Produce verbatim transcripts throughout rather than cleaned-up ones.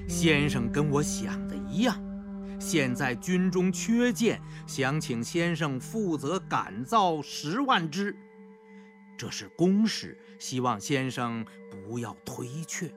先生跟我想的一样，现在军中缺箭，想请先生负责赶造十万支。这是公事，希望先生不要推却。”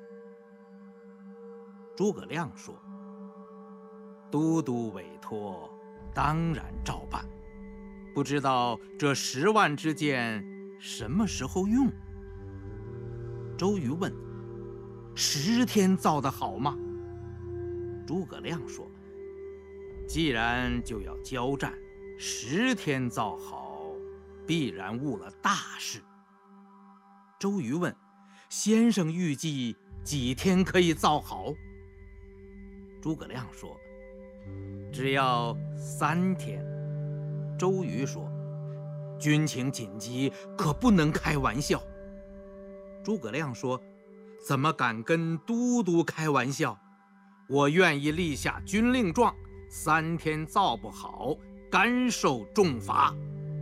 诸葛亮说：“都督委托，当然照办。不知道这十万支箭什么时候用？”周瑜问：“十天造得好吗？”诸葛亮说：“既然就要交战，十天造好，必然误了大事。”周瑜问：“先生预计几天可以造好？”诸葛亮说：“只要三天。”周瑜说：“军情紧急，可不能开玩笑。”诸葛亮说：“怎么敢跟都督开玩笑？我愿意立下军令状，三天造不好，甘受重罚。”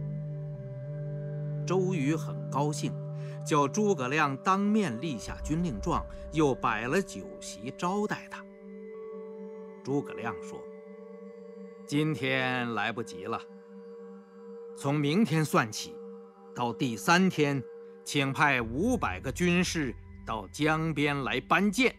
周瑜很高兴，叫诸葛亮当面立下军令状，又摆了酒席招待他。诸葛亮说：“今天来不及了，从明天算起，到第三天，请派五百个军士到江边来搬箭。”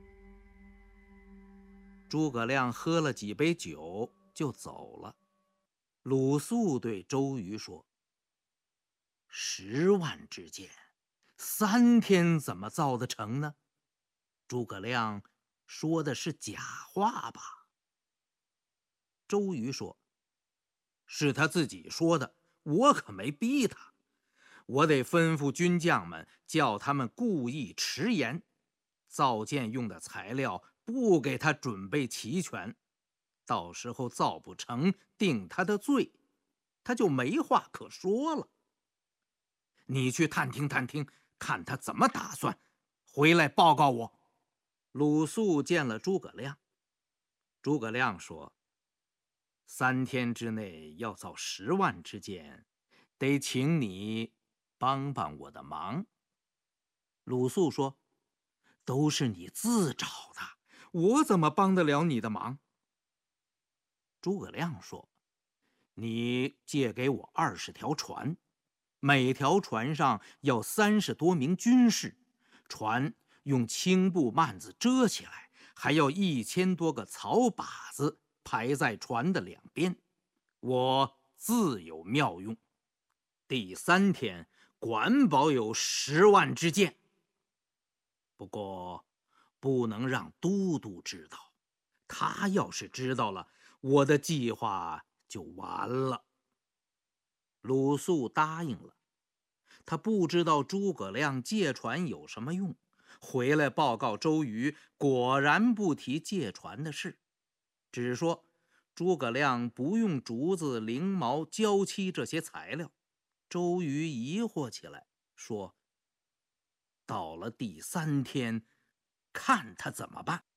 诸葛亮喝了几杯酒就走了。鲁肃对周瑜说：“十万支箭，三天怎么造得成呢？诸葛亮说的是假话吧？”周瑜说：“是他自己说的，我可没逼他。我得吩咐军将们，叫他们故意迟延，造箭用的材料不给他准备齐全，到时候造不成，定他的罪，他就没话可说了。你去探听探听，看他怎么打算，回来报告我。”鲁肃见了诸葛亮。诸葛亮说：“三天之内要造十万支箭，得请你帮帮我的忙。”鲁肃说：“都是你自找的，我怎么帮得了你的忙？”诸葛亮说：“你借给我二十条船，每条船上要三十多名军士，船用青布幔子遮起来，还要一千多个草靶子排在船的两边，我自有妙用。第三天管保有十万支箭，不过不能让都督知道，他要是知道了，我的计划就完了。”鲁肃答应了。他不知道诸葛亮借船有什么用，回来报告周瑜，果然不提借船的事，只说诸葛亮不用竹子、绫毛、胶漆这些材料。周瑜疑惑起来，说：“到了第三天，看他怎么办。”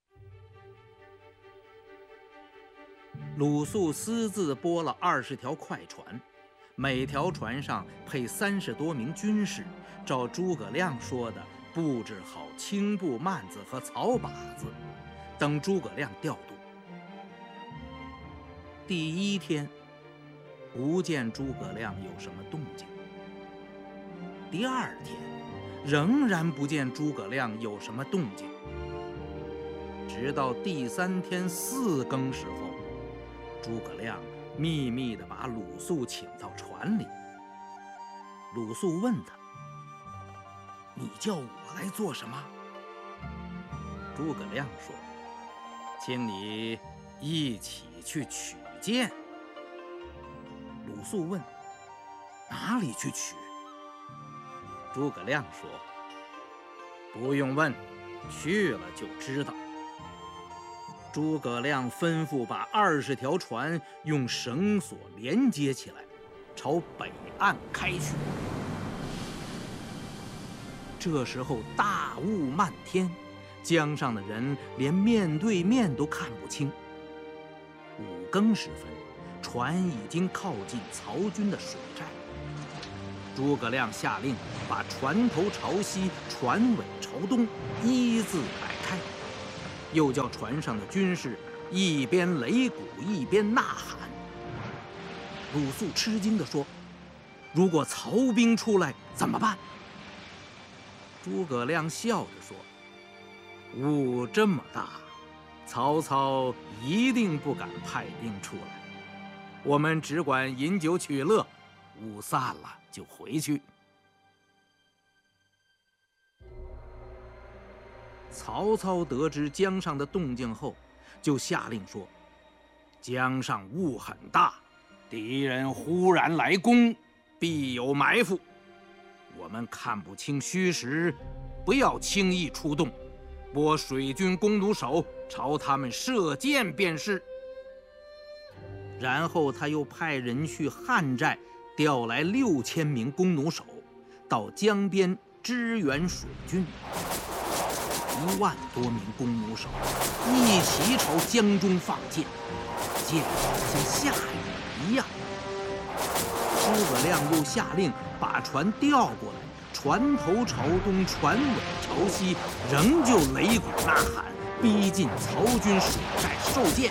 鲁肃私自拨了二十条快船，每条船上配三十多名军士，照诸葛亮说的布置好青布幔子和草靶子，等诸葛亮调度。第一天不见诸葛亮有什么动静，第二天仍然不见诸葛亮有什么动静，直到第三天四更时候，诸葛亮秘密地把鲁肃请到船里。鲁肃问他：“你叫我来做什么？”诸葛亮说：“请你一起去取箭。”鲁肃问：“哪里去取？”诸葛亮说：“不用问，去了就知道。”诸葛亮吩咐把二十条船用绳索连接起来，朝北岸开去。这时候大雾漫天，江上的人连面对面都看不清。五更时分，船已经靠近曹军的水寨。诸葛亮下令把船头朝西，船尾朝东，一字排开。 又叫船上的军士一边擂鼓一边呐喊。鲁肃吃惊地说：“如果曹兵出来怎么办？”诸葛亮笑着说：“雾这么大，曹操一定不敢派兵出来。我们只管饮酒取乐，雾散了就回去。”曹操得知江上的动静后，就下令说：“江上雾很大，敌人忽然来攻，必有埋伏。我们看不清虚实，不要轻易出动，拨水军弓弩手朝他们射箭便是。”然后他又派人去汉寨调来六千名弓弩手，到江边支援水军。一万多名弓弩手一齐朝江中放箭，箭像下雨一样。诸葛亮又下令把船调过来，船头朝东，船尾朝西，仍旧擂鼓呐喊，逼近曹军水寨受箭。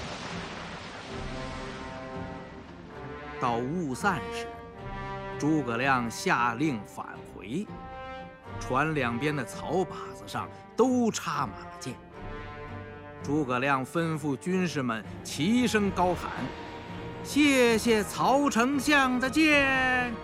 到雾散时，诸葛亮下令返回，船两边的草靶子上都插满了箭。诸葛亮吩咐军士们齐声高喊：“谢谢曹丞相的箭！”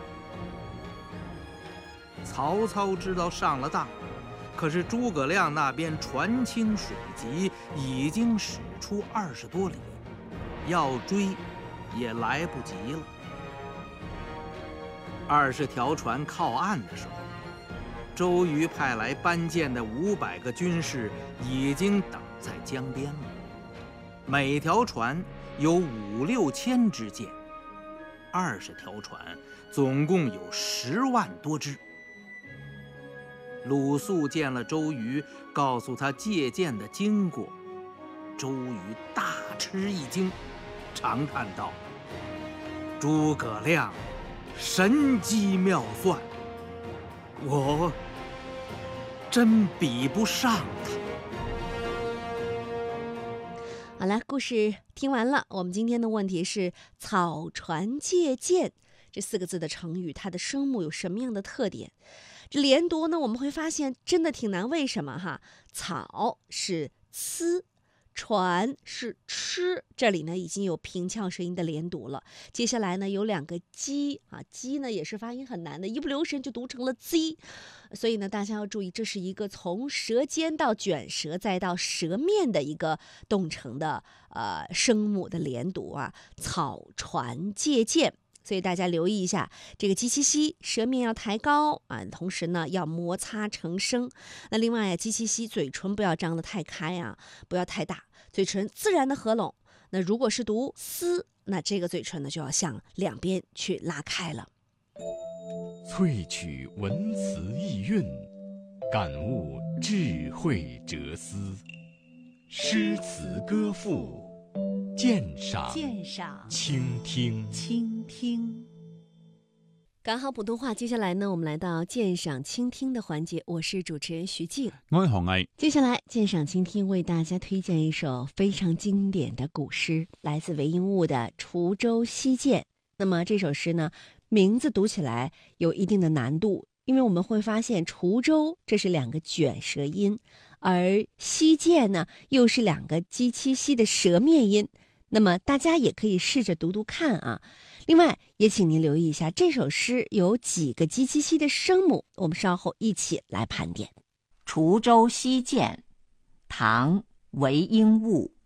曹操知道上了当，可是诸葛亮那边船轻水急，已经驶出二十多里，要追也来不及了。二十条船靠岸的时候，周瑜派来搬箭的五百个军士已经等在江边了。每条船有五六千支箭，二十条船总共有十万多支。鲁肃见了周瑜，告诉他借箭的经过。周瑜大吃一惊，长叹道：“诸葛亮神机妙算，我真比不上他。” 好了，故事听完了。我们今天的问题是“草船借箭”这四个字的成语，它的声母有什么样的特点？这连读呢，我们会发现真的挺难。为什么哈？草是呲，船是吃，这里呢已经有平翘舌音的连读了。接下来呢有两个鸡啊，鸡呢也是发音很难的，一不留神就读成了 z。所以呢大家要注意，这是一个从舌尖到卷舌再到舌面的一个动成的呃声母的连读啊。草船借箭。所以大家留意一下，这个鸡七西舌面要抬高啊，同时呢要摩擦成声。那另外呀，鸡七西嘴唇不要张得太开啊，不要太大，嘴唇自然的合拢。那如果是读丝，那这个嘴唇呢就要向两边去拉开了。 萃取文辞意蕴，感悟智慧哲思，诗词歌赋，鉴赏鉴赏倾听倾听。赶好普通话，接下来呢我们来到鉴赏倾听的环节，我是主持人徐静， 我係何毅。 接下来鉴赏倾听为大家推荐一首非常经典的古诗，来自韦应物的《滁州西涧》。那么这首诗呢名字读起来有一定的难度，因为我们会发现滁州这是两个卷舌音，而西涧呢又是两个鸡七西的舌面音。那么大家也可以试着读读看啊。另外也请您留意一下这首诗有几个鸡七西的声母，我们稍后一起来盘点。 滁州西涧，唐·韦应物。